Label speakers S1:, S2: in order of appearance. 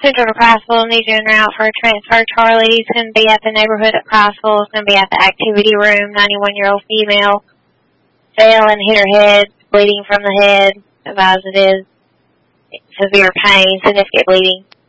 S1: Central to Priceville, needs you en route for a transfer. Charlie, he's going to be at the neighborhood at Priceville. He's going to be at the activity room. 91-year-old female fell and hit her head, bleeding from the head. Advised it is severe pain, significant bleeding.